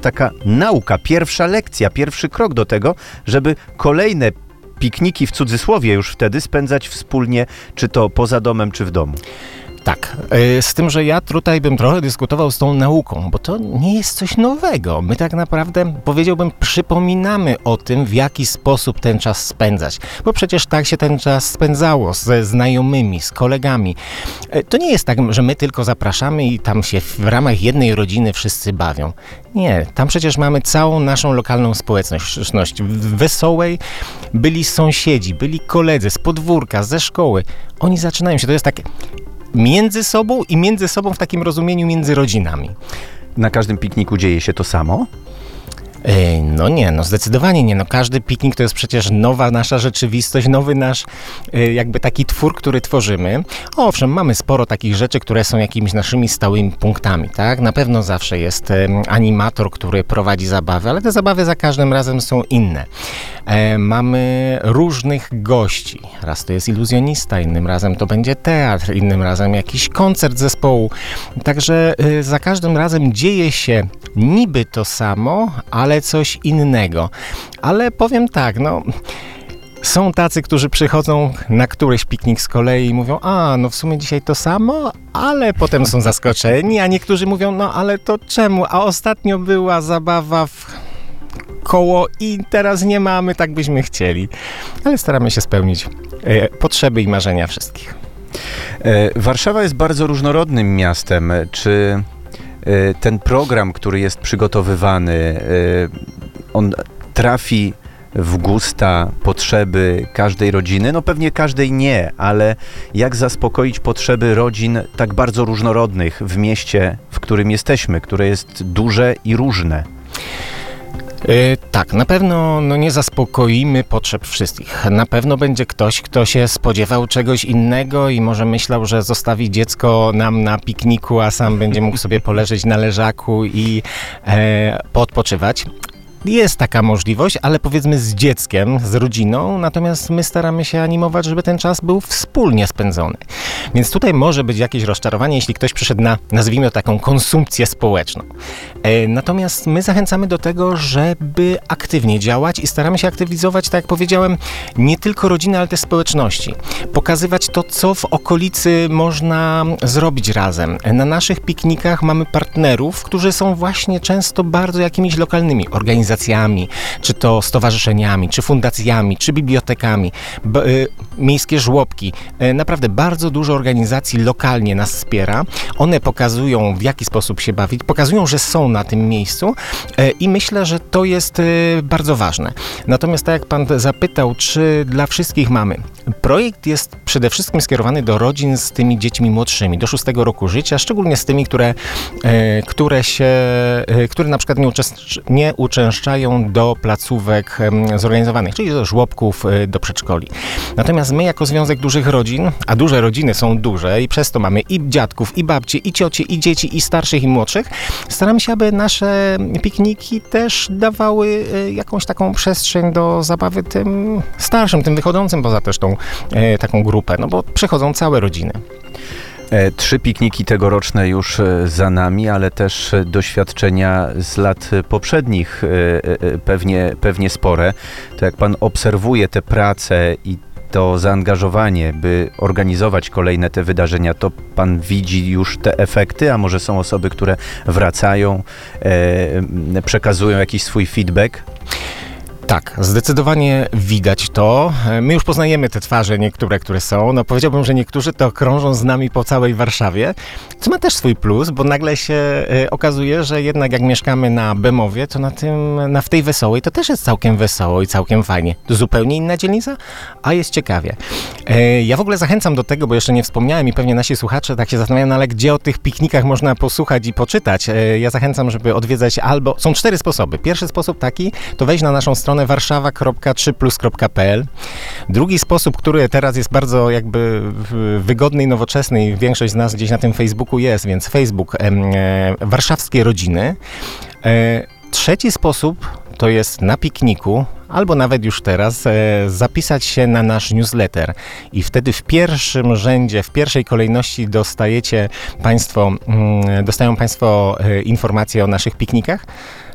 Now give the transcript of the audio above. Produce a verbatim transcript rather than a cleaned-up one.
jest taka nauka, pierwsza lekcja, pierwszy krok do tego, żeby kolejne pikniki w cudzysłowie już wtedy spędzać wspólnie, czy to poza domem, czy w domu. Tak, z tym, że ja tutaj bym trochę dyskutował z tą nauką, bo to nie jest coś nowego. My tak naprawdę, powiedziałbym, przypominamy o tym, w jaki sposób ten czas spędzać, bo przecież tak się ten czas spędzało ze znajomymi, z kolegami. To nie jest tak, że my tylko zapraszamy i tam się w ramach jednej rodziny wszyscy bawią. Nie, tam przecież mamy całą naszą lokalną społeczność. W Wesołej byli sąsiedzi, byli koledzy z podwórka, ze szkoły. Oni zaczynają się, to jest tak między sobą i między sobą w takim rozumieniu między rodzinami. Na każdym pikniku dzieje się to samo? Ej, no nie, no zdecydowanie nie. No każdy piknik to jest przecież nowa nasza rzeczywistość, nowy nasz e, jakby taki twór, który tworzymy. Owszem, mamy sporo takich rzeczy, które są jakimiś naszymi stałymi punktami, tak? Na pewno zawsze jest e, animator, który prowadzi zabawy, ale te zabawy za każdym razem są inne. E, mamy różnych gości. Raz to jest iluzjonista, innym razem to będzie teatr, innym razem jakiś koncert zespołu. Także e, za każdym razem dzieje się niby to samo, ale ale coś innego. Ale powiem tak, no są tacy, którzy przychodzą na któryś piknik z kolei i mówią, a no w sumie dzisiaj to samo, ale potem są zaskoczeni, a niektórzy mówią, no ale to czemu, a ostatnio była zabawa w koło i teraz nie mamy, tak byśmy chcieli. Ale staramy się spełnić e, potrzeby i marzenia wszystkich. E, Warszawa jest bardzo różnorodnym miastem. Czy ten program, który jest przygotowywany, on trafi w gusta, potrzeby każdej rodziny? No pewnie każdej nie, ale jak zaspokoić potrzeby rodzin tak bardzo różnorodnych w mieście, w którym jesteśmy, które jest duże i różne? Yy, tak, na pewno no, nie zaspokoimy potrzeb wszystkich. Na pewno będzie ktoś, kto się spodziewał czegoś innego i może myślał, że zostawi dziecko nam na pikniku, a sam będzie mógł sobie poleżeć na leżaku i e, poodpoczywać. Jest taka możliwość, ale powiedzmy z dzieckiem, z rodziną, natomiast my staramy się animować, żeby ten czas był wspólnie spędzony. Więc tutaj może być jakieś rozczarowanie, jeśli ktoś przyszedł na, nazwijmy to, taką konsumpcję społeczną. E, natomiast my zachęcamy do tego, żeby aktywnie działać i staramy się aktywizować, tak jak powiedziałem, nie tylko rodziny, ale też społeczności. Pokazywać to, co w okolicy można zrobić razem. Na naszych piknikach mamy partnerów, którzy są właśnie często bardzo jakimiś lokalnymi organizacjami, czy to stowarzyszeniami, czy fundacjami, czy bibliotekami, b- y, miejskie żłobki. Y, naprawdę bardzo dużo organizacji lokalnie nas wspiera. One pokazują, w jaki sposób się bawić, pokazują, że są na tym miejscu y, i myślę, że to jest y, bardzo ważne. Natomiast tak jak pan zapytał, czy dla wszystkich mamy? Projekt jest przede wszystkim skierowany do rodzin z tymi dziećmi młodszymi, do szóstego roku życia, szczególnie z tymi, które, y, które się, y, które na przykład nie, uczestniczy, nie uczęszczają do placówek zorganizowanych, czyli do żłobków, do przedszkoli. Natomiast my jako Związek Dużych Rodzin, a duże rodziny są duże i przez to mamy i dziadków, i babci, i cioci, i dzieci, i starszych, i młodszych, staramy się, aby nasze pikniki też dawały jakąś taką przestrzeń do zabawy tym starszym, tym wychodzącym poza też tą taką grupę, no bo przychodzą całe rodziny. Trzy pikniki tegoroczne już za nami, ale też doświadczenia z lat poprzednich pewnie, pewnie spore. To jak pan obserwuje te prace i to zaangażowanie, by organizować kolejne te wydarzenia, to pan widzi już te efekty, a może są osoby, które wracają, przekazują jakiś swój feedback? Tak, zdecydowanie widać to. My już poznajemy te twarze niektóre, które są. No powiedziałbym, że niektórzy to krążą z nami po całej Warszawie, co ma też swój plus, bo nagle się e, okazuje, że jednak jak mieszkamy na Bemowie, to na tym, na w tej Wesołej to też jest całkiem wesoło i całkiem fajnie. To zupełnie inna dzielnica, a jest ciekawie. E, ja w ogóle zachęcam do tego, bo jeszcze nie wspomniałem i pewnie nasi słuchacze tak się zastanawiają, no ale gdzie o tych piknikach można posłuchać i poczytać. E, ja zachęcam, żeby odwiedzać albo... Są cztery sposoby. Pierwszy sposób taki, to wejść na naszą stronę warszawa kropka trzy plus kropka p l. Drugi sposób, który teraz jest bardzo jakby wygodny i nowoczesny i większość z nas gdzieś na tym Facebooku jest, więc Facebook e, Warszawskie Rodziny. E, trzeci sposób to jest na pikniku, albo nawet już teraz e, zapisać się na nasz newsletter i wtedy w pierwszym rzędzie, w pierwszej kolejności dostajecie Państwo, mm, dostają Państwo e, informacje o naszych piknikach.